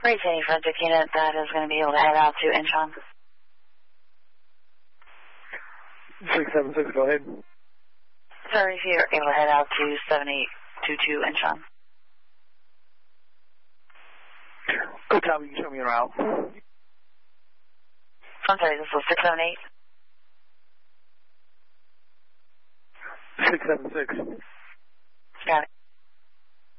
Retaining forensic unit that is going to be able to head out to Incheon. 676, go ahead. Sorry, if you're able to head out to 7822 Incheon. Good time, you can show me a route. I'm sorry, this was 678? 676. Got it.